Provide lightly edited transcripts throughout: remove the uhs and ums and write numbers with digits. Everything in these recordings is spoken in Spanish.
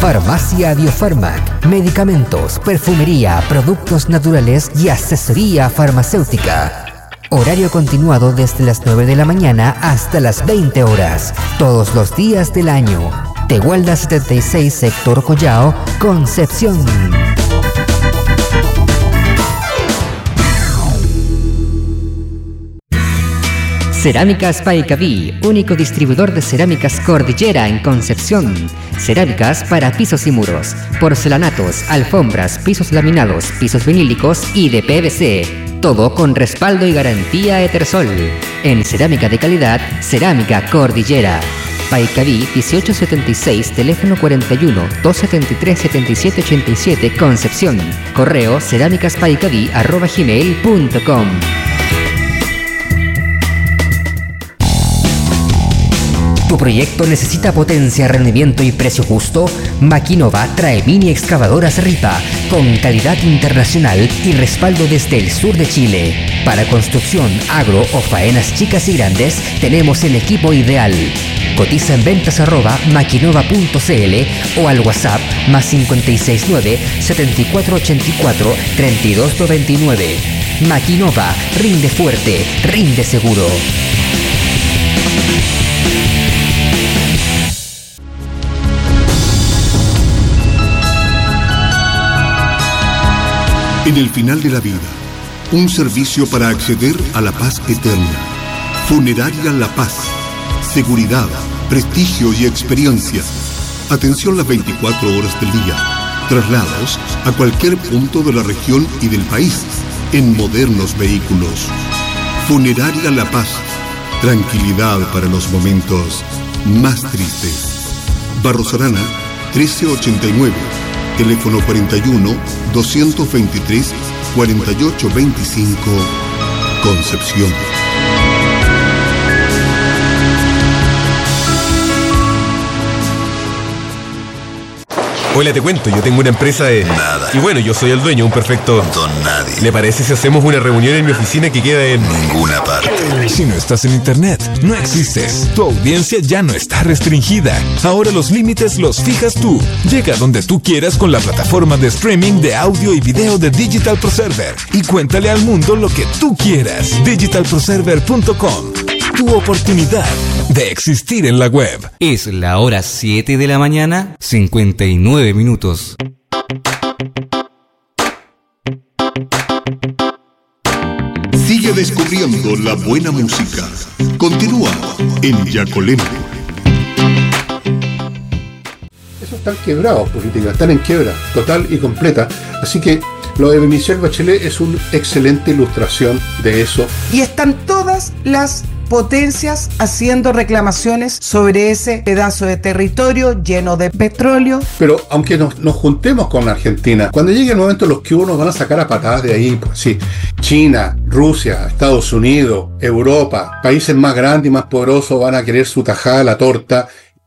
Farmacia Biofarmac, medicamentos, perfumería, productos naturales y asesoría farmacéutica. Horario continuado desde las 9 de la mañana hasta las 20 horas, todos los días del año. Tehuelda 76, sector Collao, Concepción. Cerámicas Paicaví, único distribuidor de cerámicas Cordillera en Concepción. Cerámicas para pisos y muros, porcelanatos, alfombras, pisos laminados, pisos vinílicos y de PVC. Todo con respaldo y garantía Etersol. En cerámica de calidad, Cerámica Cordillera. Paicaví 1876, teléfono 41 273 7787, Concepción. Correo cerámicaspaicaví@gmail.com. ¿Tu proyecto necesita potencia, rendimiento y precio justo? Maquinova trae mini excavadoras Ripa con calidad internacional y respaldo desde el sur de Chile. Para construcción, agro o faenas chicas y grandes, tenemos el equipo ideal. Cotiza en ventas@maquinova.cl o al WhatsApp +569 7484 3299. Maquinova, rinde fuerte, rinde seguro. En el final de la vida, un servicio para acceder a la paz eterna. Funeraria La Paz. Seguridad, prestigio y experiencia. Atención las 24 horas del día. Traslados a cualquier punto de la región y del país en modernos vehículos. Funeraria La Paz. Tranquilidad para los momentos más tristes. Barros Arana, 1389. Teléfono 41 223 4825, Concepción. Hola, te cuento, yo tengo una empresa de... Nada. Y bueno, yo soy el dueño, un perfecto... Don Nadie. ¿Le parece si hacemos una reunión en mi oficina que queda en... Ninguna parte. Si no estás en internet, no existes. Tu audiencia ya no está restringida. Ahora los límites los fijas tú. Llega donde tú quieras con la plataforma de streaming de audio y video de Digital Pro Server. Y cuéntale al mundo lo que tú quieras. digitalproserver.com. Tu oportunidad de existir en la web. Es la hora 7 de la mañana, 59 minutos. Sigue descubriendo la buena música. Continúa en Yacolemo. Esos están quebrados, política, están en quiebra, total y completa. Así que lo de Michelle Bachelet es una excelente ilustración de eso. Y están todas las potencias haciendo reclamaciones sobre ese pedazo de territorio lleno de petróleo. Pero aunque nos juntemos con Argentina, cuando llegue el momento los que nos van a sacar a patadas de ahí, pues sí, China, Rusia, Estados Unidos, Europa, países más grandes y más poderosos van a querer su tajada de la torta.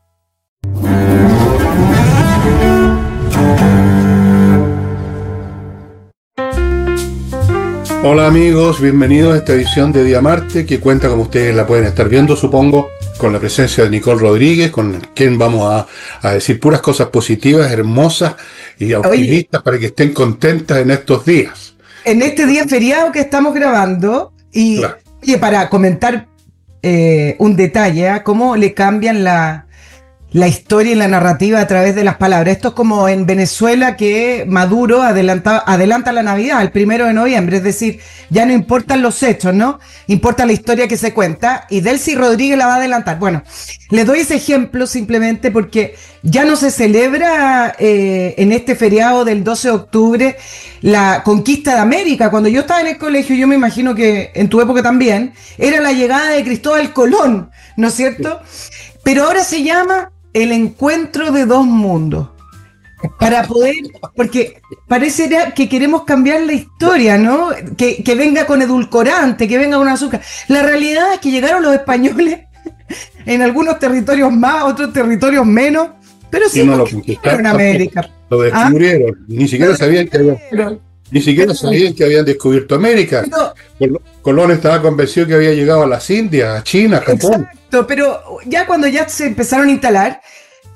Hola amigos, bienvenidos a esta edición de Día Marte, que cuenta, como ustedes la pueden estar viendo, supongo, con la presencia de Nicole Rodríguez, con quien vamos a decir puras cosas positivas, hermosas y optimistas. Oye, para que estén contentas en estos días. En este día feriado que estamos grabando, y claro. Oye, para comentar un detalle, ¿eh? Cómo le cambian la historia y la narrativa a través de las palabras. Esto es como en Venezuela, que Maduro adelanta la Navidad el 1 de noviembre, es decir, ya no importan los hechos, ¿no? Importa la historia que se cuenta, y Delcy Rodríguez la va a adelantar. Bueno, les doy ese ejemplo simplemente porque ya no se celebra en este feriado del 12 de octubre la conquista de América. Cuando yo estaba en el colegio, yo me imagino que en tu época también, era la llegada de Cristóbal Colón, ¿no es cierto? Pero ahora se llama el encuentro de dos mundos. Para poder, porque parece que queremos cambiar la historia, ¿no? Que venga con edulcorante, que venga con azúcar. La realidad es que llegaron los españoles en algunos territorios más, otros territorios menos, pero sí no conquistaron América. Lo descubrieron. Ni siquiera sabían que habían descubierto América. Colón estaba convencido que había llegado a las Indias, a China, a Japón. Exacto, pero ya cuando ya se empezaron a instalar,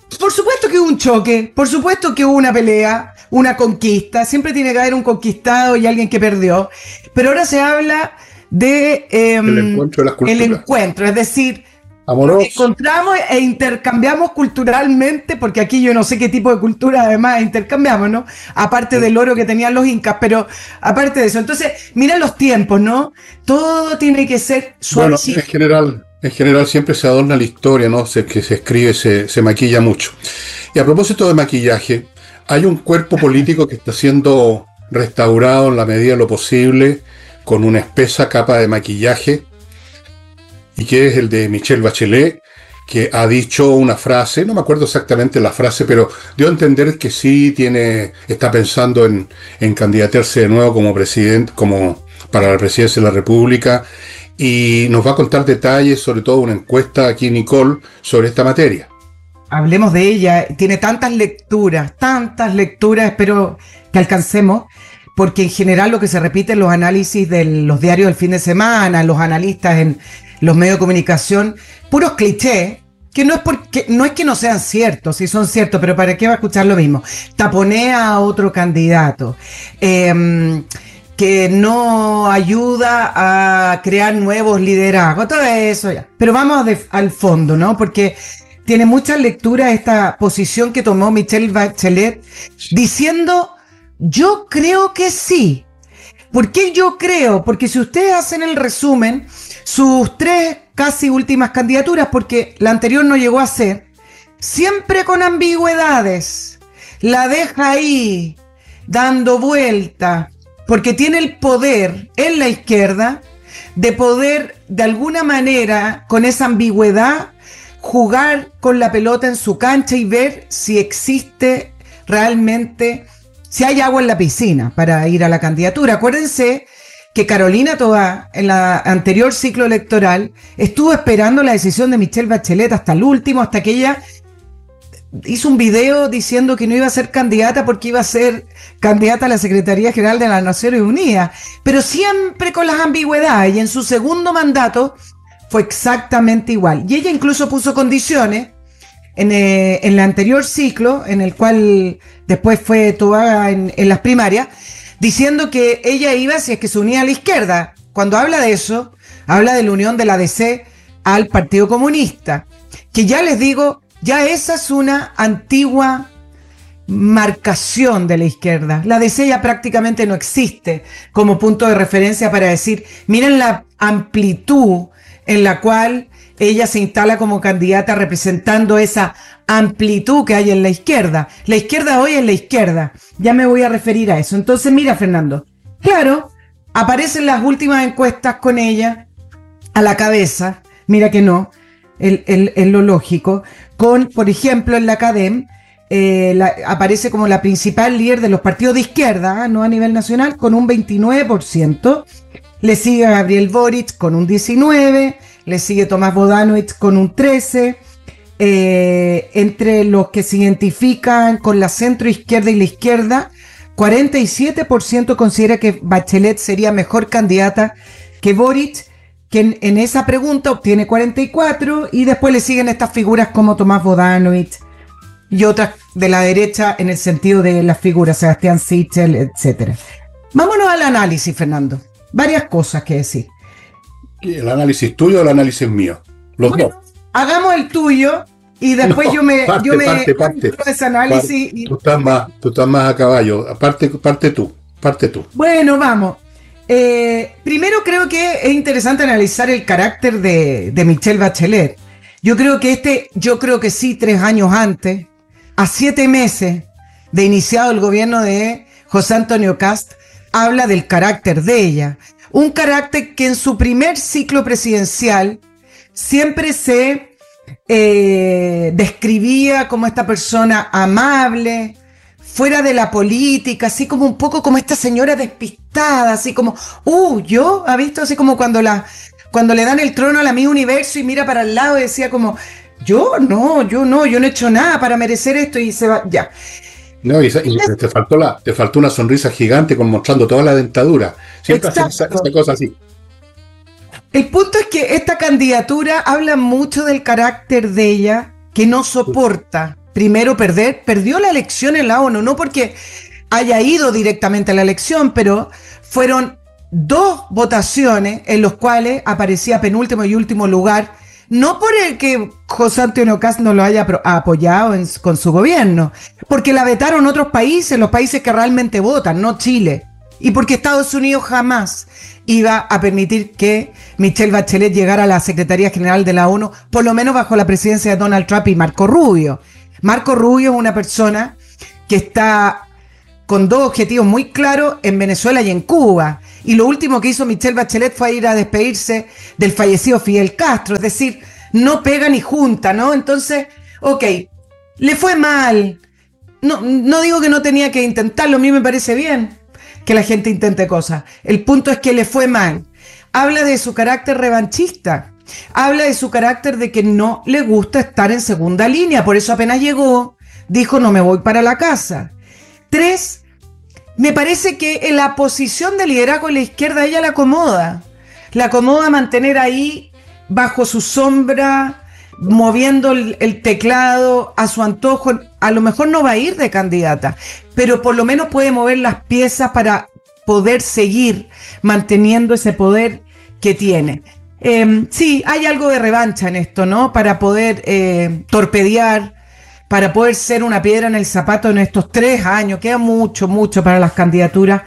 Por supuesto que hubo un choque, por supuesto que hubo una pelea, una conquista, siempre tiene que haber un conquistado y alguien que perdió, pero ahora se habla de el encuentro de las culturas. el encuentro, es decir, amoroso. nos encontramos e intercambiamos culturalmente, porque aquí yo no sé qué tipo de cultura además intercambiamos, ¿no? Aparte del oro que tenían los incas, pero aparte de eso. Entonces, mira los tiempos, ¿no? Todo tiene que ser suavecito. Bueno, en general siempre se adorna la historia, ¿no? Que se escribe, se maquilla mucho. Y a propósito de maquillaje, hay un cuerpo político que está siendo restaurado en la medida de lo posible, con una espesa capa de maquillaje, y que es el de Michelle Bachelet, que ha dicho una frase, no me acuerdo exactamente la frase, pero dio a entender que sí está pensando en candidatarse de nuevo como presidente, como para la presidencia de la República, y nos va a contar detalles, sobre todo una encuesta aquí, Nicole, sobre esta materia. Hablemos de ella, tiene tantas lecturas, espero que alcancemos, porque en general lo que se repite en los análisis de los diarios del fin de semana, los analistas en los medios de comunicación, puros clichés, que no es que no sean ciertos, sí son ciertos, pero ¿para qué va a escuchar lo mismo? Taponea a otro candidato, que no ayuda a crear nuevos liderazgos, todo eso ya. Pero vamos al fondo, ¿no? Porque tiene mucha lectura esta posición que tomó Michelle Bachelet, diciendo, yo creo que sí. ¿Por qué yo creo? Porque si ustedes hacen el resumen, sus 3 casi últimas candidaturas, porque la anterior no llegó a ser, siempre con ambigüedades, la deja ahí, dando vuelta, porque tiene el poder en la izquierda de poder, de alguna manera, con esa ambigüedad, jugar con la pelota en su cancha y ver si existe realmente, si hay agua en la piscina para ir a la candidatura. Acuérdense que Carolina Toá, en la anterior ciclo electoral, estuvo esperando la decisión de Michelle Bachelet hasta el último, hasta que ella hizo un video diciendo que no iba a ser candidata porque iba a ser candidata a la Secretaría General de las Naciones Unidas, pero siempre con las ambigüedades, y en su segundo mandato fue exactamente igual. Y ella incluso puso condiciones en el anterior ciclo, en el cual después fue Toá en las primarias, diciendo que ella iba, si es que se unía a la izquierda. Cuando habla de eso, habla de la unión de la DC al Partido Comunista, que ya les digo, ya esa es una antigua marcación de la izquierda. La DC ya prácticamente no existe como punto de referencia para decir, miren la amplitud en la cual ella se instala como candidata representando esa amplitud que hay en la izquierda. La izquierda hoy es la izquierda. Ya me voy a referir a eso. Entonces, mira, Fernando, claro, aparecen las últimas encuestas con ella a la cabeza. Mira que no, es lo lógico. Con, por ejemplo, en la CADEM, aparece como la principal líder de los partidos de izquierda, no a nivel nacional, con un 29%. Le sigue a Gabriel Boric con un 19%. Le sigue Tomás Bodanovich con un 13%. Entre los que se identifican con la centroizquierda y la izquierda, 47% considera que Bachelet sería mejor candidata que Boric, que en esa pregunta obtiene 44%, y después le siguen estas figuras como Tomás Bodanovich y otras de la derecha en el sentido de las figuras, Sebastián Sichel, etc. Vámonos al análisis, Fernando. Varias cosas que decir. ¿El análisis tuyo o el análisis mío? Los dos. Hagamos el tuyo y después yo me parte. ese análisis. Tú estás más a caballo. Parte tú. Bueno, vamos. Primero creo que es interesante analizar el carácter de Michelle Bachelet. Yo creo que sí, 3 años antes, a 7 meses de iniciado el gobierno de José Antonio Kast, habla del carácter de ella. Un carácter que en su primer ciclo presidencial siempre se describía como esta persona amable, fuera de la política, así como un poco como esta señora despistada, así como, yo, ¿ha visto? Así como cuando le dan el trono a la Miss Universo y mira para el lado y decía como, yo no he hecho nada para merecer esto, y se va, ya. No, y te faltó una sonrisa gigante mostrando toda la dentadura. Siempre hacen esa cosa así. El punto es que esta candidatura habla mucho del carácter de ella, que no soporta primero perdió la elección en la ONU, no porque haya ido directamente a la elección, pero fueron 2 votaciones en las cuales aparecía penúltimo y último lugar, no por el que José Antonio Kast no lo haya apoyado con su gobierno, porque la vetaron otros países, los países que realmente votan, no Chile, y porque Estados Unidos jamás iba a permitir que Michelle Bachelet llegara a la Secretaría General de la ONU, por lo menos bajo la presidencia de Donald Trump y Marco Rubio. Marco Rubio es una persona que está con 2 objetivos muy claros en Venezuela y en Cuba. Y lo último que hizo Michelle Bachelet fue ir a despedirse del fallecido Fidel Castro. Es decir, no pega ni junta, ¿no? Entonces, ok, le fue mal. No digo que no tenía que intentarlo, a mí me parece bien que la gente intente cosas. El punto es que le fue mal. Habla de su carácter revanchista. Habla de su carácter de que no le gusta estar en segunda línea. Por eso apenas llegó, dijo no me voy para la casa. 3, me parece que en la posición de liderazgo en la izquierda ella la acomoda. La acomoda mantener ahí bajo su sombra, moviendo el teclado a su antojo. A lo mejor no va a ir de candidata, pero por lo menos puede mover las piezas para poder seguir manteniendo ese poder que tiene. Sí, hay algo de revancha en esto, ¿no? Para poder torpedear, para poder ser una piedra en el zapato en estos 3 años. Queda mucho para las candidaturas.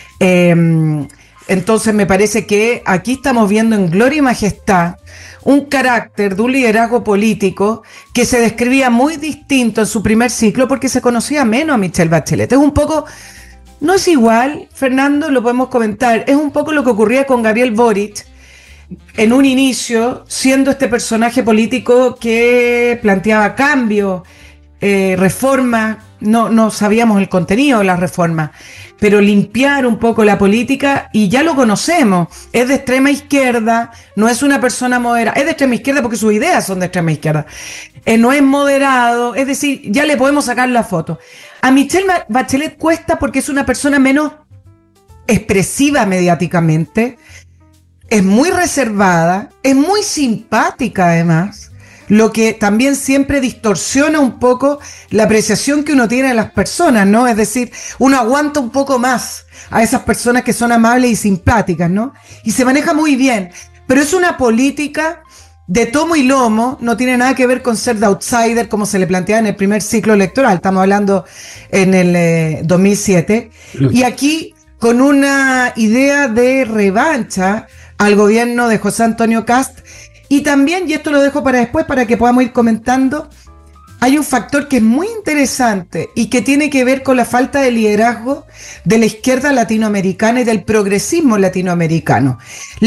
Entonces me parece que aquí estamos viendo en gloria y majestad un carácter de un liderazgo político que se describía muy distinto en su primer ciclo porque se conocía menos a Michelle Bachelet. Es un poco, no es igual, Fernando, lo podemos comentar, es un poco lo que ocurría con Gabriel Boric en un inicio, siendo este personaje político que planteaba cambio, reforma, no sabíamos el contenido de la reforma, pero limpiar un poco la política, y ya lo conocemos, es de extrema izquierda, no es una persona moderada, es de extrema izquierda porque sus ideas son de extrema izquierda, no es moderado, es decir, ya le podemos sacar la foto. A Michelle Bachelet cuesta porque es una persona menos expresiva mediáticamente, es muy reservada, es muy simpática además, lo que también siempre distorsiona un poco la apreciación que uno tiene de las personas, ¿no? Es decir, uno aguanta un poco más a esas personas que son amables y simpáticas, ¿no? Y se maneja muy bien, pero es una política de tomo y lomo, no tiene nada que ver con ser de outsider como se le planteaba en el primer ciclo electoral, estamos hablando en el 2007, y aquí con una idea de revancha al gobierno de José Antonio Kast. Y también, y esto lo dejo para después para que podamos ir comentando, hay un factor que es muy interesante y que tiene que ver con la falta de liderazgo de la izquierda latinoamericana y del progresismo latinoamericano.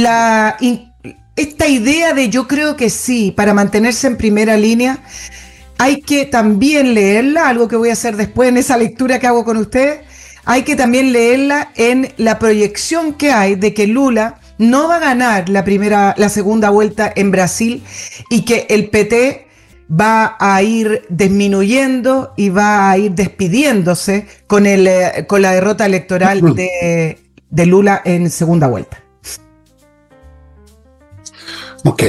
Esta idea de yo creo que sí, para mantenerse en primera línea, hay que también leerla, algo que voy a hacer después en esa lectura que hago con ustedes, hay que también leerla en la proyección que hay de que Lula no va a ganar la segunda vuelta en Brasil y que el PT va a ir disminuyendo y va a ir despidiéndose con la derrota electoral de Lula en segunda vuelta. Ok.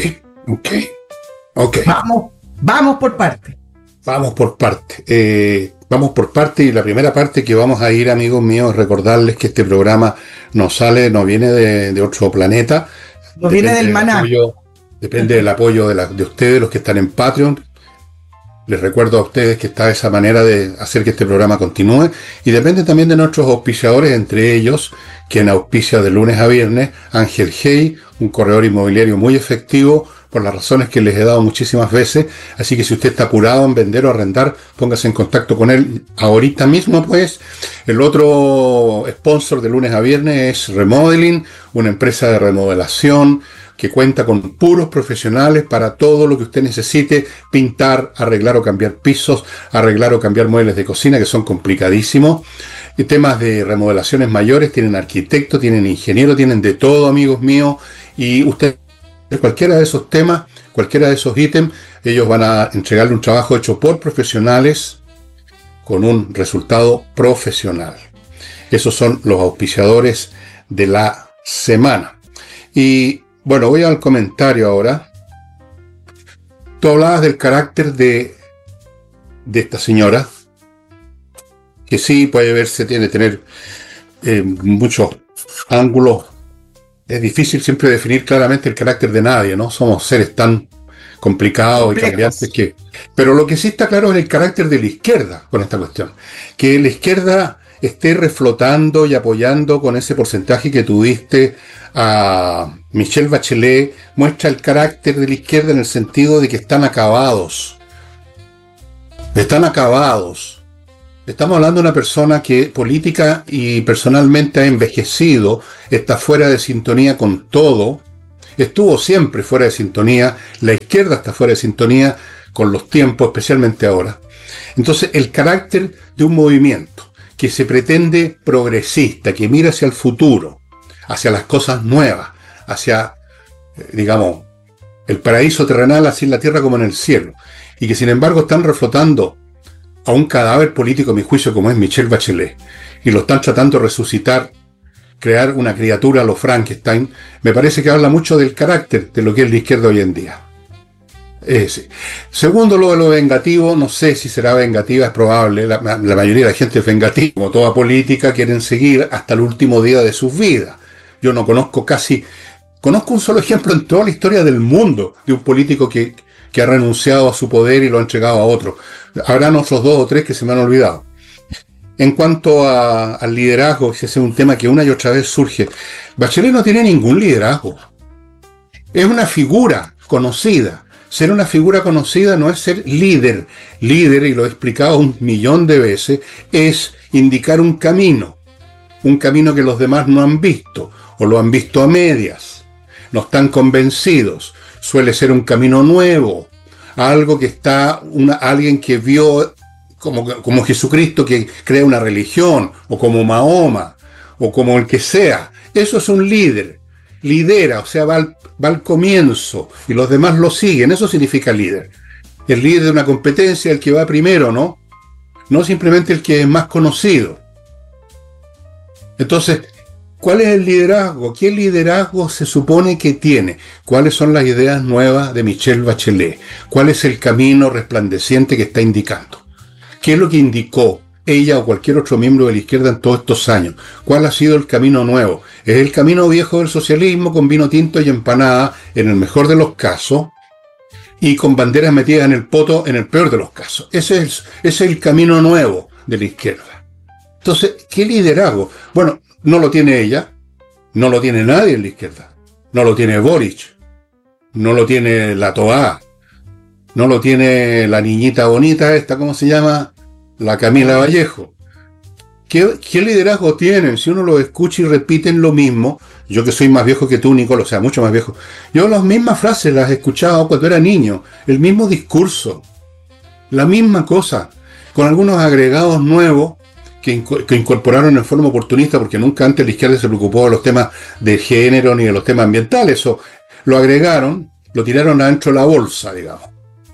Vamos por parte. Vamos por parte, y la primera parte que vamos a ir, amigos míos, recordarles que este programa no viene de otro planeta. No viene del maná. Depende del apoyo de ustedes, los que están en Patreon. Les recuerdo a ustedes que está esa manera de hacer que este programa continúe, y depende también de nuestros auspiciadores, entre ellos, quien auspicia de lunes a viernes, Ángel Hey, un corredor inmobiliario muy efectivo, por las razones que les he dado muchísimas veces. Así que si usted está apurado en vender o arrendar, póngase en contacto con él ahorita mismo, pues. El otro sponsor de lunes a viernes es Remodeling, una empresa de remodelación que cuenta con puros profesionales para todo lo que usted necesite: pintar, arreglar o cambiar pisos, arreglar o cambiar muebles de cocina, que son complicadísimos. Y temas de remodelaciones mayores, tienen arquitecto, tienen ingeniero, tienen de todo, amigos míos. Y usted, cualquiera de esos temas, cualquiera de esos ítems, ellos van a entregarle un trabajo hecho por profesionales con un resultado profesional. Esos son los auspiciadores de la semana. Y bueno, voy al comentario ahora. Tú hablabas del carácter de de esta señora, que sí puede verse, tiene que tener muchos ángulos. Es difícil siempre definir claramente el carácter de nadie, ¿no? Somos seres tan complicados y cambiantes que... Pero lo que sí está claro es el carácter de la izquierda con esta cuestión. Que la izquierda esté reflotando y apoyando con ese porcentaje que tuviste a Michelle Bachelet, muestra el carácter de la izquierda en el sentido de que están acabados. Están acabados. Estamos hablando de una persona que política y personalmente ha envejecido, está fuera de sintonía con todo, estuvo siempre fuera de sintonía, la izquierda está fuera de sintonía con los tiempos, especialmente ahora. Entonces, el carácter de un movimiento que se pretende progresista, que mira hacia el futuro, hacia las cosas nuevas, hacia, digamos, el paraíso terrenal, así en la tierra como en el cielo, y que sin embargo están reflotando a un cadáver político, a mi juicio, como es Michelle Bachelet, y lo están tratando de resucitar, crear una criatura a lo Frankenstein, me parece que habla mucho del carácter de lo que es la izquierda hoy en día. Segundo, lo de lo vengativo, no sé si será vengativa, es probable, la mayoría de la gente es vengativa, como toda política, quieren seguir hasta el último día de sus vidas. Yo no conozco un solo ejemplo en toda la historia del mundo de un político que ha renunciado a su poder y lo ha entregado a otro. Habrán otros 2 o 3 que se me han olvidado. En cuanto al liderazgo, ese es un tema que una y otra vez surge. Bachelet no tiene ningún liderazgo. Es una figura conocida. Ser una figura conocida no es ser líder. Líder, y lo he explicado 1.000.000 de veces, es indicar un camino que los demás no han visto, o lo han visto a medias. No están convencidos. Suele ser un camino nuevo, algo que está, alguien que vio como Jesucristo que crea una religión, o como Mahoma, o como el que sea. Eso es un líder, lidera, o sea, va al comienzo, y los demás lo siguen, eso significa líder. El líder de una competencia, el que va primero, ¿no? No simplemente el que es más conocido. Entonces, ¿cuál es el liderazgo? ¿Qué liderazgo se supone que tiene? ¿Cuáles son las ideas nuevas de Michelle Bachelet? ¿Cuál es el camino resplandeciente que está indicando? ¿Qué es lo que indicó ella o cualquier otro miembro de la izquierda en todos estos años? ¿Cuál ha sido el camino nuevo? ¿Es el camino viejo del socialismo con vino tinto y empanada, en el mejor de los casos, y con banderas metidas en el poto en el peor de los casos? Ese es el camino nuevo de la izquierda. Entonces, ¿qué liderazgo? Bueno, no lo tiene ella, no lo tiene nadie en la izquierda, no lo tiene Boric, no lo tiene la Toá, no lo tiene la niñita bonita esta, ¿cómo se llama? La Camila Vallejo. ¿Qué liderazgo tienen? Si uno lo escucha y repiten lo mismo, yo que soy más viejo que tú, Nicolo, o sea, mucho más viejo, yo las mismas frases las he escuchado cuando era niño, el mismo discurso, la misma cosa, con algunos agregados nuevos, que incorporaron en forma oportunista, porque nunca antes la izquierda se preocupó de los temas de género ni de los temas ambientales. Eso lo agregaron, lo tiraron adentro de la bolsa, digamos.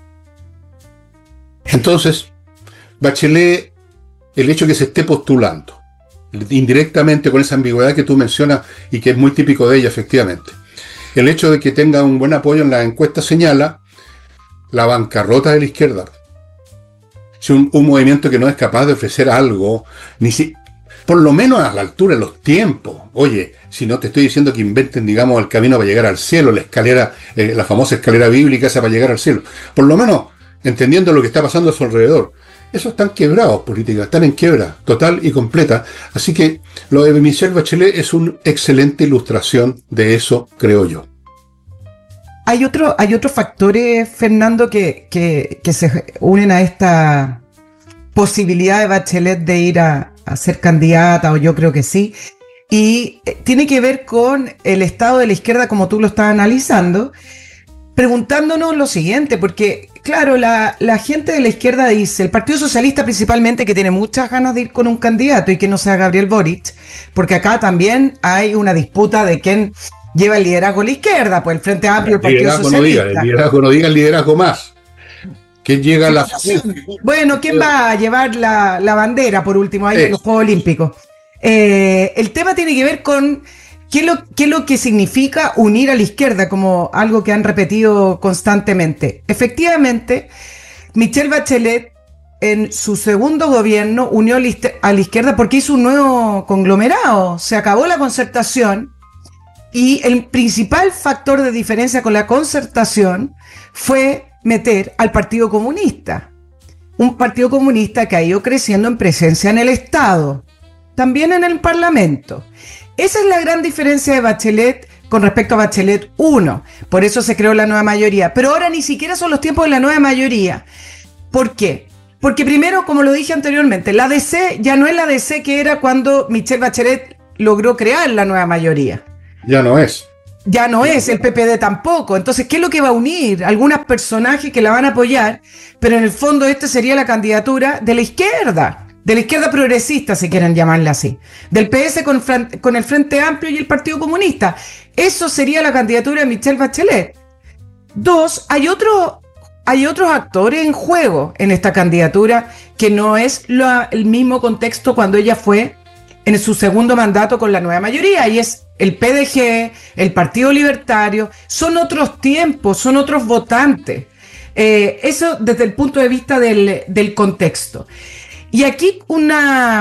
Entonces, Bachelet, el hecho de que se esté postulando indirectamente con esa ambigüedad que tú mencionas y que es muy típico de ella, efectivamente, el hecho de que tenga un buen apoyo en la encuesta señala la bancarrota de la izquierda. Si un movimiento que no es capaz de ofrecer algo, por lo menos a la altura de los tiempos. Oye, si no te estoy diciendo que inventen, digamos, el camino para llegar al cielo, la escalera, la famosa escalera bíblica esa para llegar al cielo. Por lo menos entendiendo lo que está pasando a su alrededor. Esos están quebrados, políticas, están en quiebra, total y completa. Así que lo de Michelle Bachelet es una excelente ilustración de eso, creo yo. Hay otros factores, Fernando, que se unen a esta posibilidad de Bachelet de ir a ser candidata, o yo creo que sí, y tiene que ver con el estado de la izquierda como tú lo estás analizando, preguntándonos lo siguiente, porque claro, la gente de la izquierda dice, el Partido Socialista principalmente, que tiene muchas ganas de ir con un candidato y que no sea Gabriel Boric, porque acá también hay una disputa de quién lleva el liderazgo a la izquierda, pues el Frente Amplio, el Partido Socialista. El liderazgo no diga el liderazgo más. ¿Quién llega a la... Bueno, ¿quién va a llevar la bandera, por último, ahí en los Juegos Olímpicos? El tema tiene que ver con qué es lo que significa unir a la izquierda, como algo que han repetido constantemente. Efectivamente, Michelle Bachelet en su segundo gobierno unió a la izquierda porque hizo un nuevo conglomerado. Se acabó la concertación y el principal factor de diferencia con la concertación fue meter al Partido Comunista. Un Partido Comunista que ha ido creciendo en presencia en el Estado, también en el Parlamento. Esa es la gran diferencia de Bachelet con respecto a Bachelet 1. Por eso se creó la nueva mayoría. Pero ahora ni siquiera son los tiempos de la nueva mayoría. ¿Por qué? Porque primero, como lo dije anteriormente, la DC ya no es la DC que era cuando Michelle Bachelet logró crear la nueva mayoría. Ya no es. Ya no es, el PPD tampoco. Entonces, ¿qué es lo que va a unir? Algunos personajes que la van a apoyar, pero en el fondo sería la candidatura de la izquierda progresista, si quieren llamarla así, del PS con el Frente Amplio y el Partido Comunista. Eso sería la candidatura de Michelle Bachelet. Dos, hay otros actores en juego en esta candidatura que no es el mismo contexto cuando ella fue en su segundo mandato con la nueva mayoría, y es el PDG, el Partido Libertario. Son otros tiempos, son otros votantes. Eso desde el punto de vista del contexto. Y aquí una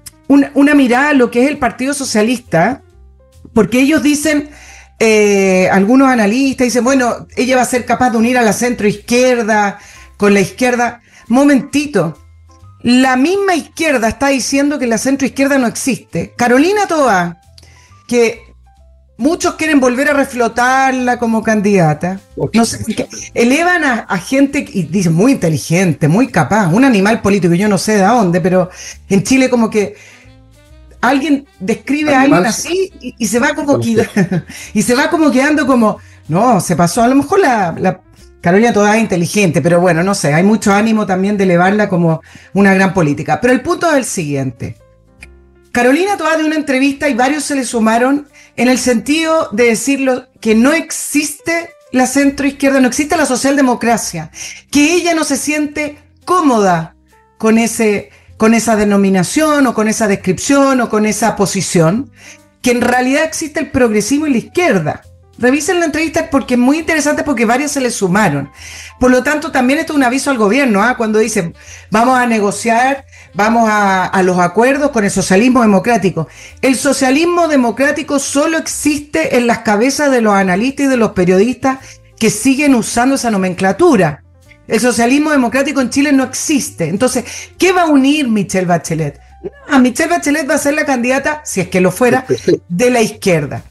mirada a lo que es el Partido Socialista, porque ellos dicen, algunos analistas dicen, bueno, ella va a ser capaz de unir a la centroizquierda con la izquierda. Momentito, la misma izquierda está diciendo que la centroizquierda no existe. Carolina Toá, que muchos quieren volver a reflotarla como candidata, no sé, elevan a gente, y dicen, muy inteligente, muy capaz, un animal político, yo no sé de dónde, pero en Chile como que alguien describe a alguien así y se va como y se va como quedando como, no, se pasó. A lo mejor la Carolina Toá es inteligente, pero bueno, no sé, hay mucho ánimo también de elevarla como una gran política. Pero el punto es el siguiente. Carolina Toá de una entrevista, y varios se le sumaron, en el sentido de decirlo, que no existe la centroizquierda, no existe la socialdemocracia, que ella no se siente cómoda con esa denominación o con esa descripción o con esa posición, que en realidad existe el progresismo y la izquierda. Revisen la entrevista porque es muy interesante, porque varios se le sumaron. Por lo tanto, también esto es un aviso al gobierno, cuando dicen, vamos a negociar, vamos a los acuerdos con el socialismo democrático. El socialismo democrático solo existe en las cabezas de los analistas y de los periodistas que siguen usando esa nomenclatura. El socialismo democrático en Chile no existe. Entonces, ¿qué va a unir Michelle Bachelet? Michelle Bachelet va a ser la candidata, si es que lo fuera, de la izquierda.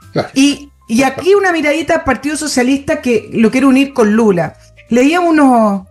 Y aquí una miradita al Partido Socialista, que lo quiere unir con Lula. Leía unos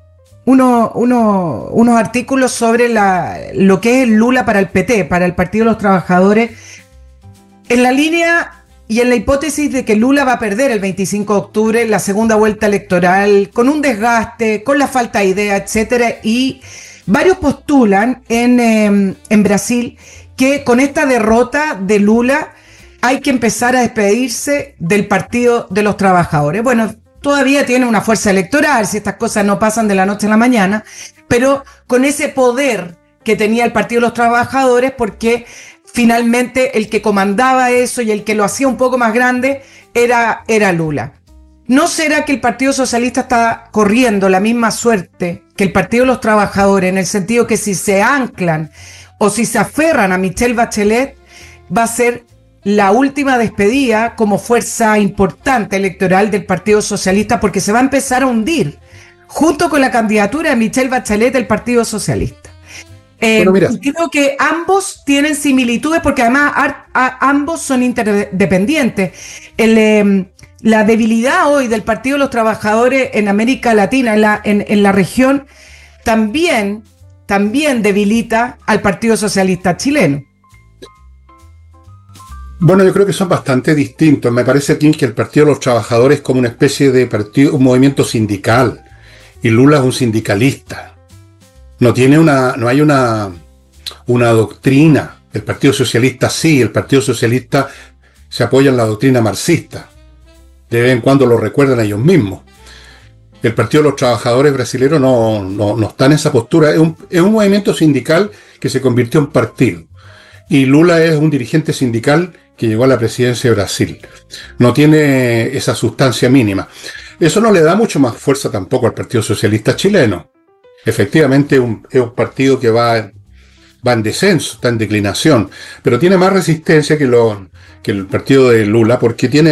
artículos sobre lo que es Lula para el PT, para el Partido de los Trabajadores, en la línea y en la hipótesis de que Lula va a perder el 25 de octubre la segunda vuelta electoral, con un desgaste, con la falta de idea, etcétera. Y varios postulan en Brasil que con esta derrota de Lula hay que empezar a despedirse del Partido de los Trabajadores. Bueno, todavía tiene una fuerza electoral, si estas cosas no pasan de la noche a la mañana, pero con ese poder que tenía el Partido de los Trabajadores, porque finalmente el que comandaba eso y el que lo hacía un poco más grande era Lula. ¿No será que el Partido Socialista está corriendo la misma suerte que el Partido de los Trabajadores, en el sentido que si se anclan o si se aferran a Michelle Bachelet, va a ser la última despedida como fuerza importante electoral del Partido Socialista, porque se va a empezar a hundir junto con la candidatura de Michelle Bachelet del Partido Socialista? Y creo que ambos tienen similitudes, porque además ambos son interdependientes. La debilidad hoy del Partido de los Trabajadores en América Latina, en la región, también debilita al Partido Socialista chileno. Bueno, yo creo que son bastante distintos. Me parece aquí que el Partido de los Trabajadores es como una especie de partido, un movimiento sindical, y Lula es un sindicalista. No hay una doctrina. El Partido Socialista sí, el Partido Socialista se apoya en la doctrina marxista. De vez en cuando lo recuerdan ellos mismos. El Partido de los Trabajadores brasileños no está en esa postura. Es un movimiento sindical que se convirtió en partido. Y Lula es un dirigente sindical que llegó a la presidencia de Brasil. No tiene esa sustancia mínima. Eso no le da mucho más fuerza tampoco al Partido Socialista chileno. efectivamente es un partido que va en descenso, está en declinación, pero tiene más resistencia que el partido de Lula, porque tiene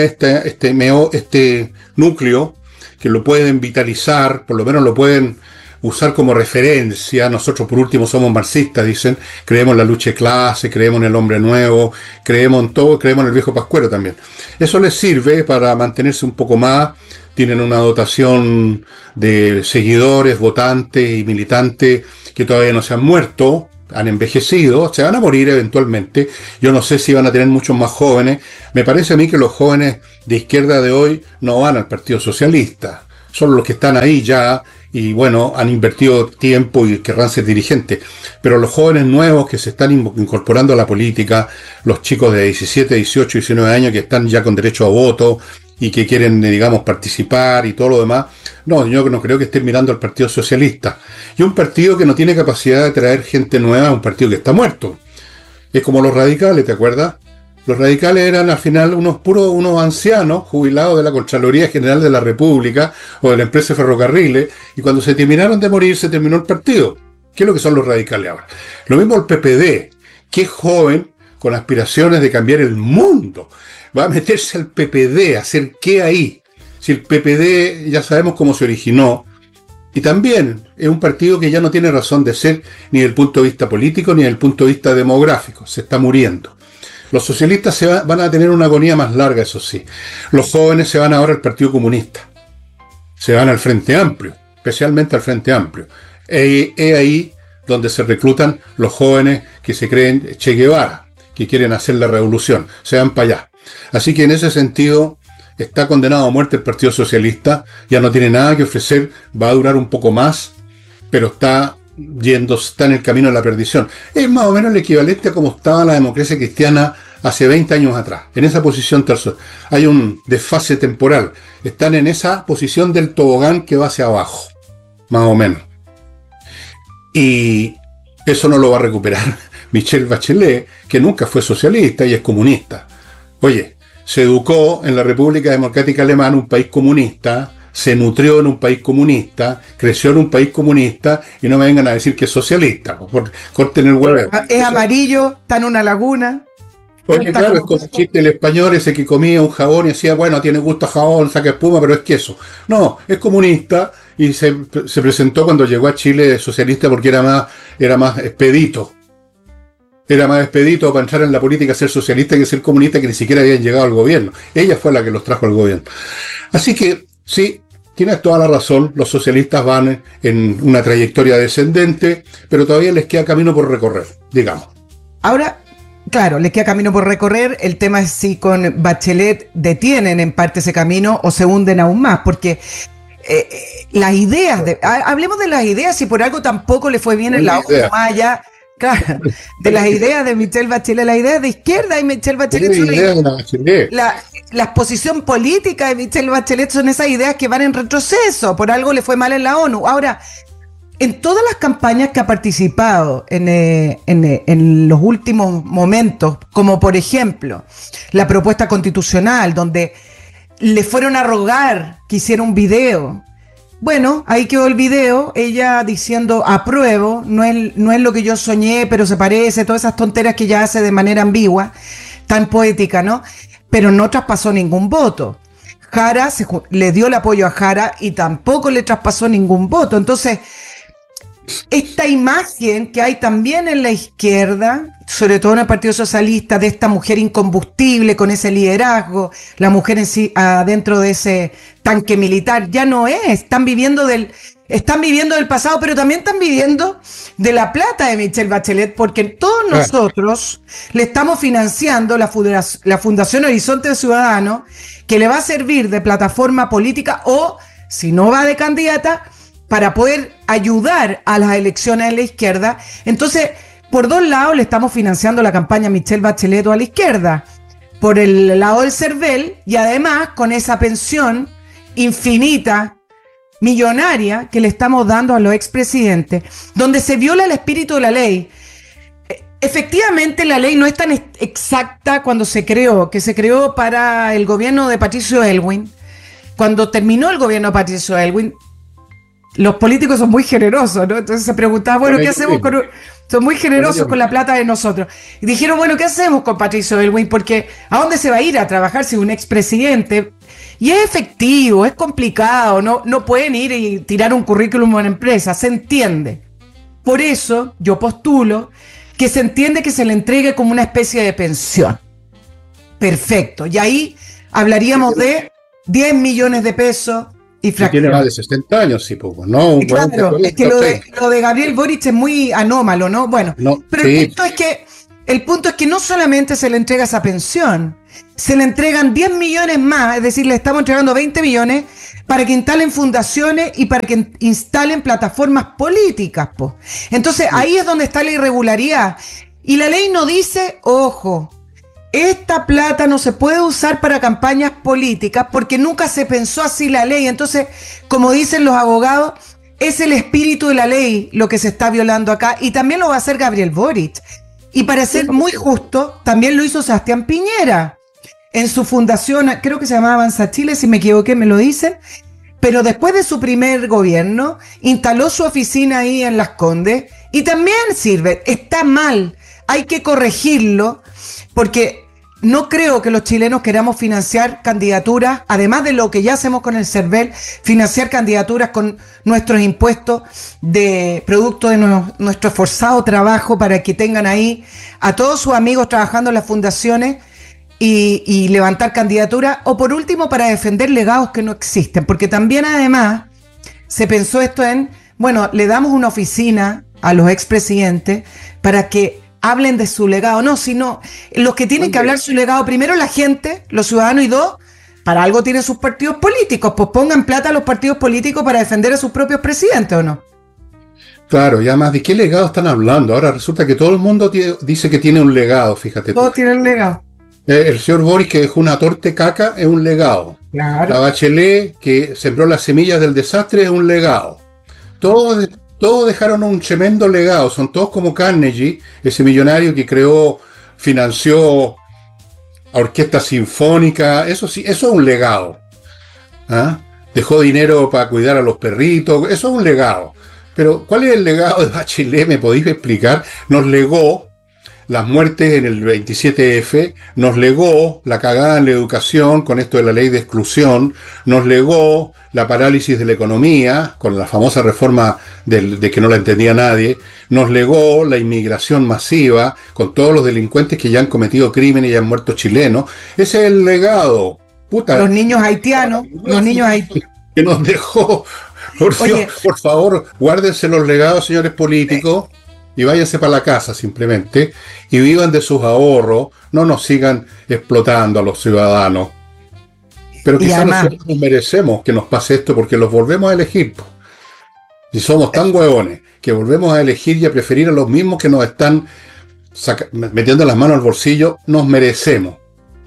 este núcleo que lo pueden vitalizar, por lo menos lo pueden usar como referencia. Nosotros, por último, somos marxistas, dicen, creemos en la lucha de clase, creemos en el hombre nuevo, creemos en todo, creemos en el viejo pascuero también. Eso les sirve para mantenerse un poco más. Tienen una dotación de seguidores, votantes y militantes que todavía no se han muerto, han envejecido, se van a morir eventualmente. Yo no sé si van a tener muchos más jóvenes. Me parece a mí que los jóvenes de izquierda de hoy no van al Partido Socialista. Son los que están ahí ya y bueno, han invertido tiempo y querrán ser dirigentes. Pero los jóvenes nuevos que se están incorporando a la política, los chicos de 17, 18, 19 años que están ya con derecho a voto y que quieren, digamos, participar y todo lo demás, no, yo no creo que estén mirando al Partido Socialista. Y un partido que no tiene capacidad de traer gente nueva, un partido que está muerto. Es como los radicales, ¿te acuerdas? Los radicales eran al final unos ancianos jubilados de la Contraloría General de la República o de la empresa de ferrocarriles, y cuando se terminaron de morir se terminó el partido. ¿Qué es lo que son los radicales ahora? Lo mismo el PPD, que es joven con aspiraciones de cambiar el mundo. Va a meterse al PPD, ¿a hacer qué ahí? Si el PPD ya sabemos cómo se originó, y también es un partido que ya no tiene razón de ser ni desde el punto de vista político ni desde el punto de vista demográfico, se está muriendo. Los socialistas van a tener una agonía más larga, eso sí. Los jóvenes se van ahora al Partido Comunista, se van al Frente Amplio, especialmente al Frente Amplio. Es ahí donde se reclutan los jóvenes que se creen Che Guevara, que quieren hacer la revolución, se van para allá. Así que en ese sentido está condenado a muerte el Partido Socialista, ya no tiene nada que ofrecer, va a durar un poco más, pero está en el camino de la perdición. Es más o menos el equivalente a como estaba la democracia cristiana hace 20 años atrás, en esa posición tercera. Hay un desfase temporal, están en esa posición del tobogán que va hacia abajo, más o menos. Y eso no lo va a recuperar Michelle Bachelet, que nunca fue socialista y es comunista. Oye, se educó en la República Democrática Alemana, un país comunista, se nutrió en un país comunista, creció en un país comunista, y no me vengan a decir que es socialista, corten el huevo. Es amarillo, está en una laguna. Porque claro, es como el chiste del español ese que comía un jabón y decía, bueno, tiene gusto a jabón, saca espuma, pero es queso. No, es comunista, y se presentó cuando llegó a Chile socialista porque era más expedito. Era más expedito para entrar en la política ser socialista que ser comunista, que ni siquiera habían llegado al gobierno. Ella fue la que los trajo al gobierno. Así que, sí, tienes toda la razón, los socialistas van en una trayectoria descendente, pero todavía les queda camino por recorrer, digamos. Ahora, claro, les queda camino por recorrer. El tema es si con Bachelet detienen en parte ese camino o se hunden aún más, porque las ideas, hablemos de las ideas, si por algo tampoco le fue bien en la hoja maya. Claro, de las ideas de Michelle Bachelet, las ideas de izquierda y Michelle Bachelet son la posición política de Michelle Bachelet son esas ideas que van en retroceso, por algo le fue mal en la ONU. Ahora, en todas las campañas que ha participado en los últimos momentos, como por ejemplo la propuesta constitucional, donde le fueron a rogar que hiciera un video. Bueno, ahí quedó el video, ella diciendo apruebo, no es lo que yo soñé, pero se parece, todas esas tonteras que ella hace de manera ambigua, tan poética, ¿no? Pero no traspasó ningún voto. Jara le dio el apoyo a Jara y tampoco le traspasó ningún voto. Entonces, esta imagen que hay también en la izquierda, sobre todo en el Partido Socialista, de esta mujer incombustible con ese liderazgo, la mujer en sí adentro de ese tanque militar, ya no es. Están viviendo del pasado, pero también están viviendo de la plata de Michelle Bachelet, porque todos nosotros le estamos financiando la Fundación Horizonte Ciudadano, que le va a servir de plataforma política o, si no va de candidata, para poder ayudar a las elecciones en la izquierda. Entonces, por dos lados le estamos financiando la campaña Michelle Bachelet a la izquierda, por el lado del CERVEL, y además con esa pensión infinita, millonaria, que le estamos dando a los expresidentes, donde se viola el espíritu de la ley. Efectivamente, la ley no es tan exacta cuando se creó, que se creó para el gobierno de Patricio Aylwin. Cuando terminó el gobierno de Patricio Aylwin, los políticos son muy generosos, ¿no? Entonces se preguntaba, bueno, ¿qué hacemos con...? Son muy generosos con la plata de nosotros. Y dijeron, bueno, ¿qué hacemos con Patricio Aylwin? Porque ¿a dónde se va a ir a trabajar si un expresidente? Y es efectivo, es complicado, no pueden ir y tirar un currículum a una empresa, se entiende. Por eso yo postulo que se entiende que se le entregue como una especie de pensión. Perfecto. Y ahí hablaríamos de 10 millones de pesos. Y tiene más de 60 años, sí, poco, ¿no? Claro, es que lo de Gabriel Boric es muy anómalo, ¿no? Bueno, pero sí. El punto es que no solamente se le entrega esa pensión, se le entregan 10 millones más, es decir, le estamos entregando 20 millones para que instalen fundaciones y para que instalen plataformas políticas, po. Entonces, ahí es donde está la irregularidad. Y la ley no dice, ojo, esta plata no se puede usar para campañas políticas porque nunca se pensó así la ley. Entonces, como dicen los abogados, es el espíritu de la ley lo que se está violando acá. Y también lo va a hacer Gabriel Boric. Y para ser muy justo, también lo hizo Sebastián Piñera. En su fundación, creo que se llamaba Avanza Chile, si me equivoqué me lo dicen. Pero después de su primer gobierno, instaló su oficina ahí en Las Condes. Y también sirve. Está mal. Hay que corregirlo porque... No creo que los chilenos queramos financiar candidaturas, además de lo que ya hacemos con el CERVEL, financiar candidaturas con nuestros impuestos de producto de nuestro esforzado trabajo para que tengan ahí a todos sus amigos trabajando en las fundaciones y levantar candidaturas, o por último para defender legados que no existen, porque también además se pensó esto en, bueno, le damos una oficina a los expresidentes para que hablen de su legado, no, sino los que tienen que hablar su legado, primero la gente, los ciudadanos, y dos, para algo tienen sus partidos políticos, pues pongan plata a los partidos políticos para defender a sus propios presidentes, ¿o no? Claro, y además, ¿de qué legado están hablando? Ahora resulta que todo el mundo dice que tiene un legado, fíjate. Todos tienen legado. El señor Boris, que dejó una torta caca, es un legado. Claro. La Bachelet, que sembró las semillas del desastre, es un legado. Todos dejaron un tremendo legado, son todos como Carnegie, ese millonario que financió a orquesta sinfónica, eso sí, eso es un legado. ¿Ah? Dejó dinero para cuidar a los perritos, eso es un legado. Pero, ¿cuál es el legado de Bachelet? ¿Me podéis explicar? Nos legó las muertes en el 27F, nos legó la cagada en la educación con esto de la ley de exclusión, nos legó la parálisis de la economía con la famosa reforma de que no la entendía nadie, nos legó la inmigración masiva con todos los delincuentes que ya han cometido crímenes y han muerto chilenos. Ese es el legado. Puta. Los niños haitianos, que nos dejó. Por favor, guárdense los legados, señores políticos. Y váyanse para la casa simplemente y vivan de sus ahorros, no nos sigan explotando a los ciudadanos. Pero quizás nosotros nos merecemos que nos pase esto porque los volvemos a elegir. Si somos tan hueones que volvemos a elegir y a preferir a los mismos que nos están metiendo las manos al bolsillo, nos merecemos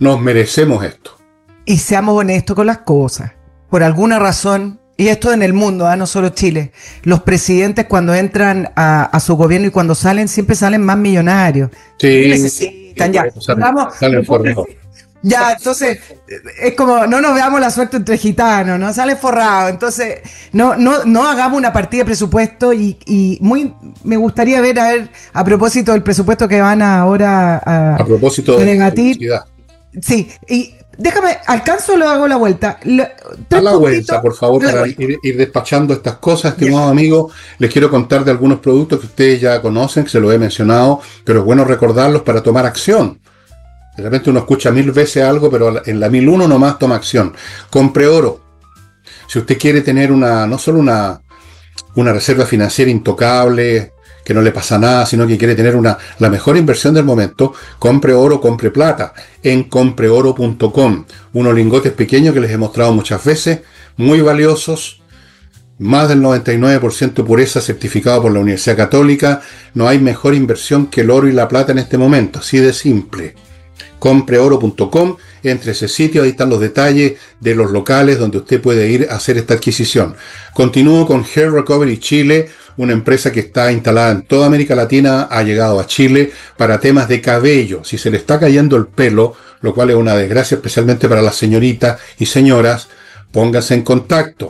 esto. Y seamos honestos con las cosas. Por alguna razón... Y esto en el mundo, no solo Chile. Los presidentes cuando entran a su gobierno y cuando salen, siempre salen más millonarios. Sí. Necesitan ya. Salen forrados. Ya, entonces, es como, no nos veamos la suerte entre gitanos, ¿no? Sale forrado. Entonces, no hagamos una partida de presupuesto y me gustaría ver, a propósito del presupuesto que van ahora a propósito de negativa. Sí, y déjame, alcanzo o lo hago la vuelta. A la vuelta, por favor, para ir despachando estas cosas, estimados amigos. Les quiero contar de algunos productos que ustedes ya conocen, que se los he mencionado, pero es bueno recordarlos para tomar acción. De repente uno escucha 1000 veces algo, pero en la 1001 nomás toma acción. Compre oro. Si usted quiere tener no solo una reserva financiera intocable, que no le pasa nada, sino que quiere tener la mejor inversión del momento, compre oro, compre plata, en compreoro.com. Unos lingotes pequeños que les he mostrado muchas veces, muy valiosos, más del 99% pureza, certificado por la Universidad Católica. No hay mejor inversión que el oro y la plata en este momento, así de simple. Compreoro.com, entre ese sitio, ahí están los detalles de los locales donde usted puede ir a hacer esta adquisición. Continúo con Hair Recovery Chile, una empresa que está instalada en toda América Latina, ha llegado a Chile para temas de cabello. Si se le está cayendo el pelo, lo cual es una desgracia especialmente para las señoritas y señoras, póngase en contacto.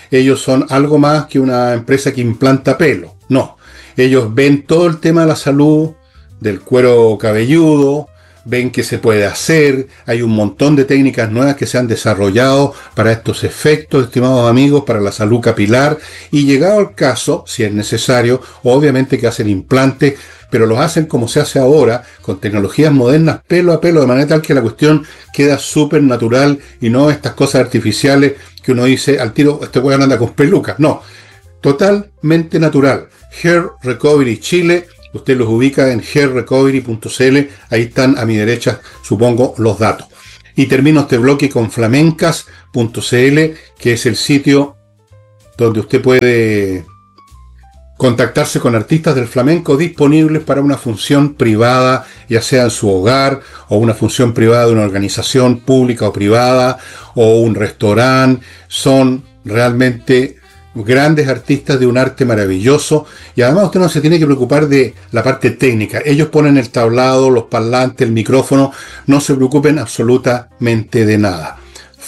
ellos son algo más que una empresa que implanta pelo. No, ellos ven todo el tema de la salud, del cuero cabelludo, ven que se puede hacer, hay un montón de técnicas nuevas que se han desarrollado para estos efectos, estimados amigos, para la salud capilar, y llegado al caso, si es necesario, obviamente que hacen implantes, pero los hacen como se hace ahora, con tecnologías modernas, pelo a pelo, de manera tal que la cuestión queda súper natural y no estas cosas artificiales que uno dice al tiro, este weón anda con pelucas. No, totalmente natural. Hair Recovery Chile, usted los ubica en hairrecovery.cl, ahí están a mi derecha, supongo, los datos. Y termino este bloque con flamencas.cl, que es el sitio donde usted puede contactarse con artistas del flamenco disponibles para una función privada, ya sea en su hogar, o una función privada de una organización pública o privada, o un restaurante. Son realmente grandes artistas de un arte maravilloso, y además usted no se tiene que preocupar de la parte técnica. Ellos ponen el tablado, los parlantes, el micrófono, no se preocupen absolutamente de nada.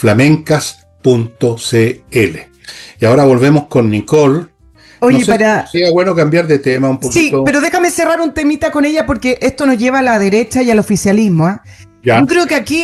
flamencas.cl. Y ahora volvemos con Nicole. Oye, no sé, sería bueno cambiar de tema un poquito. Sí, pero déjame cerrar un temita con ella, porque esto nos lleva a la derecha y al oficialismo, ¿eh? Yo creo que aquí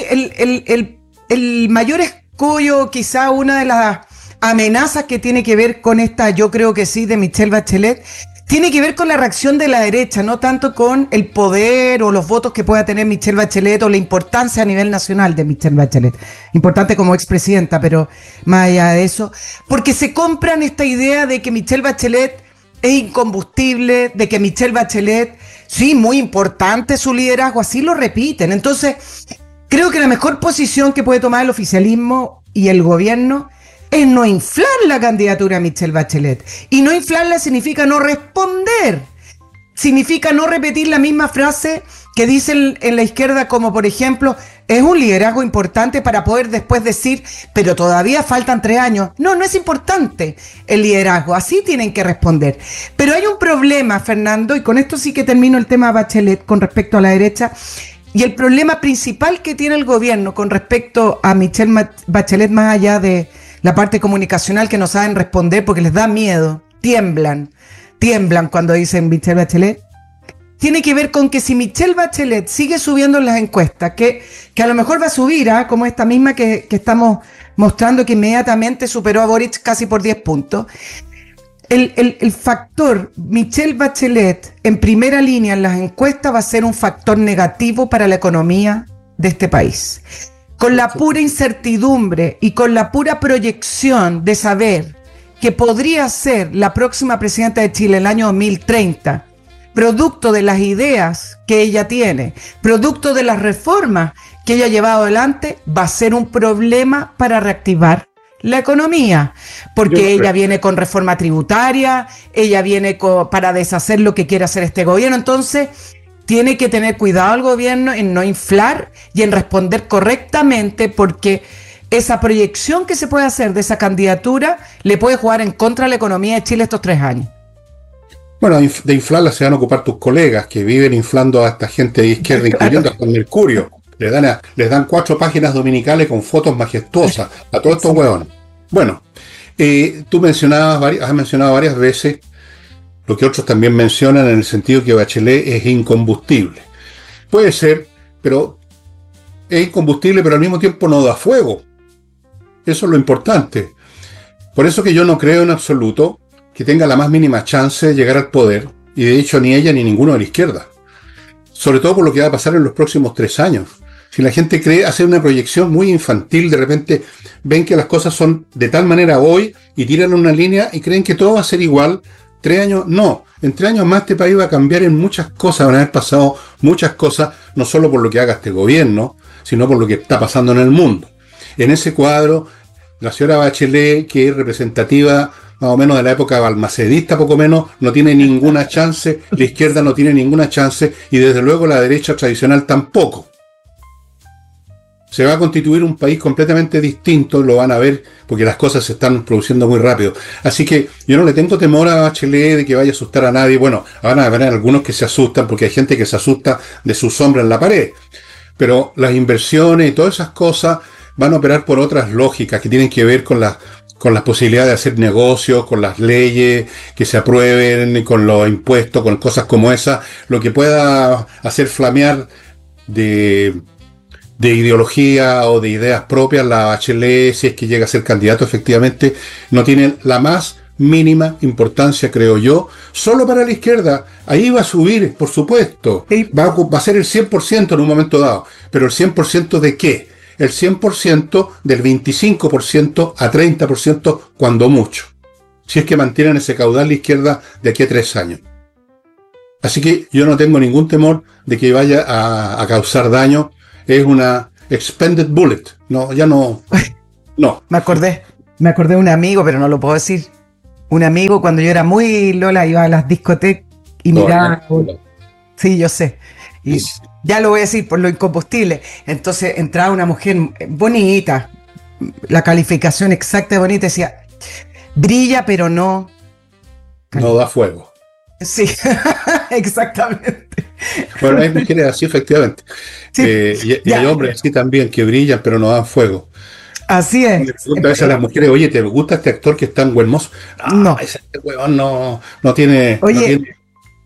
el mayor escollo, quizá una de las amenazas que tiene que ver con esta, yo creo que sí, de Michelle Bachelet, tiene que ver con la reacción de la derecha, no tanto con el poder o los votos que pueda tener Michelle Bachelet o la importancia a nivel nacional de Michelle Bachelet. Importante como expresidenta, pero más allá de eso, porque se compran esta idea de que Michelle Bachelet es incombustible, de que Michelle Bachelet, sí, muy importante su liderazgo, así lo repiten. Entonces, creo que la mejor posición que puede tomar el oficialismo y el gobierno es no inflar la candidatura a Michelle Bachelet. Y no inflarla significa no responder. Significa no repetir la misma frase que dicen en la izquierda, como por ejemplo, es un liderazgo importante, para poder después decir, pero todavía faltan 3 años. No, no es importante el liderazgo. Así tienen que responder. Pero hay un problema, Fernando, y con esto sí que termino el tema Bachelet con respecto a la derecha. Y el problema principal que tiene el gobierno con respecto a Michelle Bachelet, más allá de la parte comunicacional, que no saben responder porque les da miedo, tiemblan cuando dicen Michelle Bachelet, tiene que ver con que si Michelle Bachelet sigue subiendo en las encuestas, que a lo mejor va a subir, como esta misma que estamos mostrando, que inmediatamente superó a Boric casi por 10 puntos, el factor Michelle Bachelet en primera línea en las encuestas va a ser un factor negativo para la economía de este país. Con la pura incertidumbre y con la pura proyección de saber que podría ser la próxima presidenta de Chile el año 2030, producto de las ideas que ella tiene, producto de las reformas que ella ha llevado adelante, va a ser un problema para reactivar la economía, porque ella viene con reforma tributaria, ella viene para deshacer lo que quiere hacer este gobierno. Entonces tiene que tener cuidado el gobierno en no inflar y en responder correctamente, porque esa proyección que se puede hacer de esa candidatura le puede jugar en contra de la economía de Chile estos 3 años. Bueno, de inflarla se van a ocupar tus colegas que viven inflando a esta gente de izquierda, incluyendo hasta el Mercurio. Les dan 4 páginas dominicales con fotos majestuosas a todos estos hueones. Bueno, tú has mencionado varias veces lo que otros también mencionan, en el sentido que Bachelet es incombustible. Puede ser, pero es incombustible, pero al mismo tiempo no da fuego. Eso es lo importante. Por eso que yo no creo en absoluto que tenga la más mínima chance de llegar al poder, y de hecho ni ella ni ninguno de la izquierda. Sobre todo por lo que va a pasar en los próximos 3 años. Si la gente hace una proyección muy infantil, de repente ven que las cosas son de tal manera hoy y tiran una línea y creen que todo va a ser igual. 3 años, no. En 3 años más este país va a cambiar en muchas cosas, van a haber pasado muchas cosas, no solo por lo que haga este gobierno, sino por lo que está pasando en el mundo. En ese cuadro, la señora Bachelet, que es representativa más o menos de la época balmacedista, poco menos, no tiene ninguna chance, la izquierda no tiene ninguna chance, y desde luego la derecha tradicional tampoco. Se va a constituir un país completamente distinto, lo van a ver, porque las cosas se están produciendo muy rápido. Así que yo no le tengo temor a Bachelet de que vaya a asustar a nadie. Bueno, van a haber algunos que se asustan, porque hay gente que se asusta de su sombra en la pared. Pero las inversiones y todas esas cosas van a operar por otras lógicas que tienen que ver con las posibilidades de hacer negocios, con las leyes que se aprueben, con los impuestos, con cosas como esa, lo que pueda hacer flamear de ideología o de ideas propias, la Bachelet, si es que llega a ser candidato, efectivamente, no tiene la más mínima importancia, creo yo, solo para la izquierda. Ahí va a subir, por supuesto, va a ser el 100% en un momento dado, pero el 100% ¿de qué? El 100% del 25% a 30% cuando mucho, si es que mantienen ese caudal la izquierda de aquí a 3 años. Así que yo no tengo ningún temor de que vaya a causar daño. Es una expended bullet. No, ya no. No. Me acordé de un amigo, pero no lo puedo decir. Un amigo, cuando yo era muy Lola, iba a las discotecas y miraba. Sí, yo sé. Y ya lo voy a decir por lo incombustible. Entonces entraba una mujer bonita, la calificación exacta de bonita, decía, brilla, pero no. No da fuego. Sí, exactamente. Bueno, hay mujeres así, efectivamente. Sí, y hay hombres así también, que brillan, pero no dan fuego. Así es. Le pregunto a veces a las mujeres, oye, ¿te gusta este actor que es tan hermoso? No. Ese huevón no tiene, oye,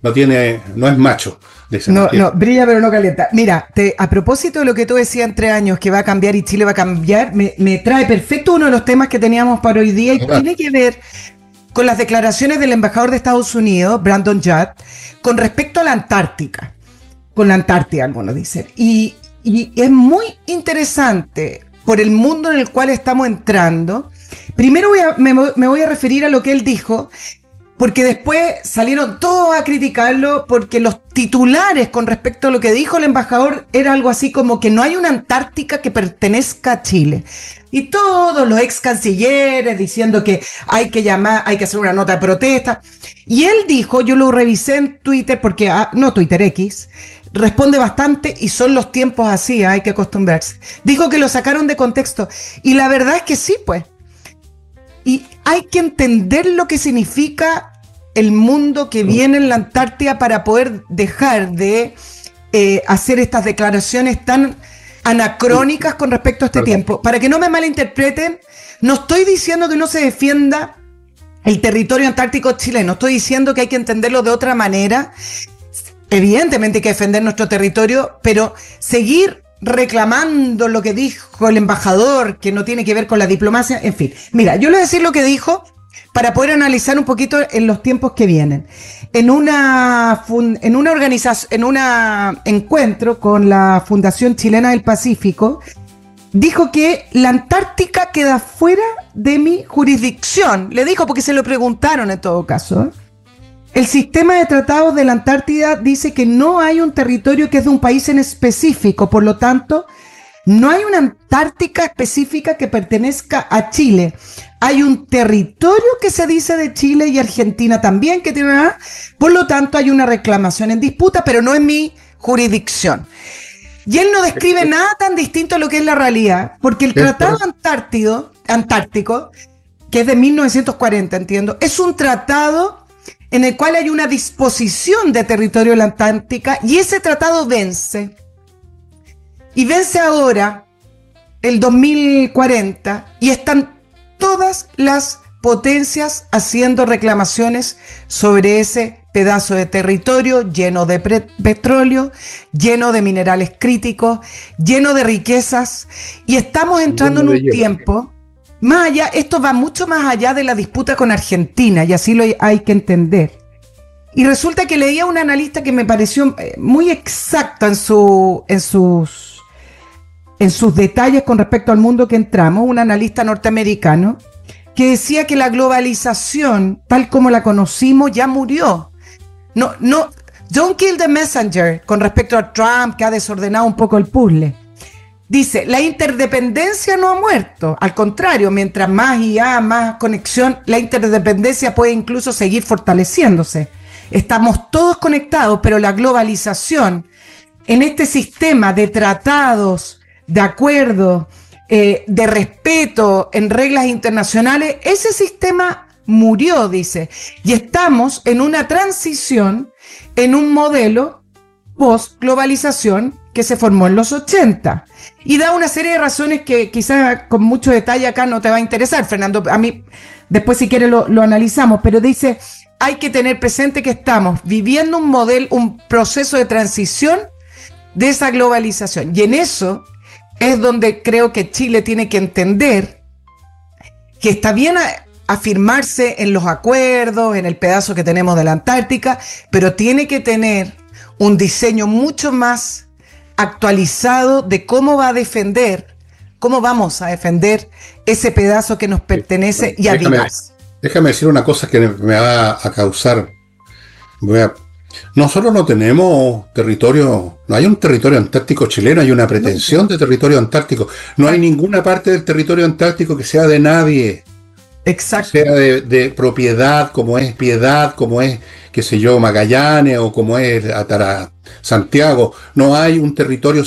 no es macho. No, brilla pero no calienta. Mira, a propósito de lo que tú decías en 3 años, que va a cambiar y Chile va a cambiar, me trae perfecto uno de los temas que teníamos para hoy día y tiene que ver con las declaraciones del embajador de Estados Unidos, Brandon Judd, con respecto a la Antártica. Con la Antártida, algunos dicen. Y es muy interesante por el mundo en el cual estamos entrando. Primero me voy a referir a lo que él dijo, porque después salieron todos a criticarlo, porque los titulares con respecto a lo que dijo el embajador era algo así como que no hay una Antártica que pertenezca a Chile. Y todos los ex cancilleres diciendo que hay que hacer una nota de protesta. Y él dijo, yo lo revisé en Twitter, porque, no Twitter X, responde bastante y son los tiempos así, hay que acostumbrarse. Dijo que lo sacaron de contexto. Y la verdad es que sí, pues. Y hay que entender lo que significa el mundo que viene en la Antártida para poder dejar de hacer estas declaraciones tan anacrónicas con respecto a este tiempo. Para que no me malinterpreten, no estoy diciendo que no se defienda el territorio antártico chileno, estoy diciendo que hay que entenderlo de otra manera. Evidentemente hay que defender nuestro territorio, pero seguir reclamando lo que dijo el embajador, que no tiene que ver con la diplomacia, en fin. Mira, yo le voy a decir lo que dijo para poder analizar un poquito en los tiempos que vienen. En un encuentro con la Fundación Chilena del Pacífico, dijo que la Antártica queda fuera de mi jurisdicción. Le dijo porque se lo preguntaron en todo caso, ¿eh? El sistema de tratados de la Antártida dice que no hay un territorio que es de un país en específico, por lo tanto, no hay una Antártica específica que pertenezca a Chile. Hay un territorio que se dice de Chile y Argentina también, que tiene una, por lo tanto hay una reclamación en disputa, pero no es mi jurisdicción. Y él no describe nada tan distinto a lo que es la realidad, porque el Tratado Antártico, que es de 1940, entiendo, es un tratado en el cual hay una disposición de territorio de la Antártica y ese tratado vence. Y vence ahora, el 2040, y están todas las potencias haciendo reclamaciones sobre ese pedazo de territorio lleno de petróleo, lleno de minerales críticos, lleno de riquezas, y estamos entrando en un tiempo... Más allá, esto va mucho más allá de la disputa con Argentina, y así lo hay que entender. Y resulta que leía a un analista que me pareció muy exacto en sus detalles con respecto al mundo que entramos, un analista norteamericano, que decía que la globalización, tal como la conocimos, ya murió. Don't kill the messenger con respecto a Trump, que ha desordenado un poco el puzzle. Dice, la interdependencia no ha muerto, al contrario, mientras más IA, más conexión, la interdependencia puede incluso seguir fortaleciéndose. Estamos todos conectados, pero la globalización en este sistema de tratados, de acuerdos, de respeto en reglas internacionales, ese sistema murió, dice, y estamos en una transición, en un modelo post-globalización que se formó en los 80. Y da una serie de razones que quizás con mucho detalle acá no te va a interesar, Fernando. A mí, después si quieres lo analizamos, pero dice, hay que tener presente que estamos viviendo un proceso de transición de esa globalización. Y en eso es donde creo que Chile tiene que entender que está bien afirmarse en los acuerdos, en el pedazo que tenemos de la Antártica, pero tiene que tener un diseño mucho más actualizado de cómo vamos a defender ese pedazo que nos pertenece y además. Déjame decir una cosa que me va a causar. Nosotros no tenemos territorio, no hay un territorio antártico chileno, hay una pretensión de territorio antártico. No hay ninguna parte del territorio antártico que sea de nadie. Exacto. Sea de propiedad, como es qué sé yo, Magallanes o como es Santiago. No hay un territorio